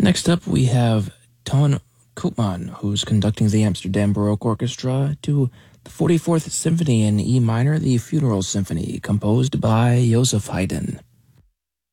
Next up, we have Ton Koopman, who's conducting the Amsterdam Baroque Orchestra to the 44th Symphony in E minor, the Funeral Symphony, composed by Joseph Haydn.